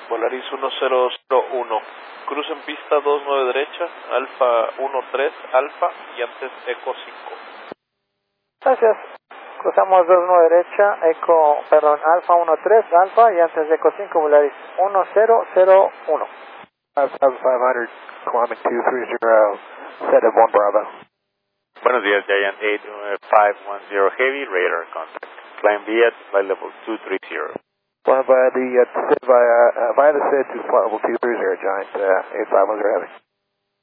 Volaris 1001. Cruce en pista 29 derecha, Alfa 13 Alfa y antes Eco 5. Gracias. Cruzamos 29 derecha, Alfa 13 Alfa y antes Eco 5, Volaris 1001. 5500, climbing 230, set of 1 Bravo. Buenos días, Giant 8510 Heavy, radar contact. Climb via flight level 230. Flying via the SID to flight level 230, Giant 8510 Heavy.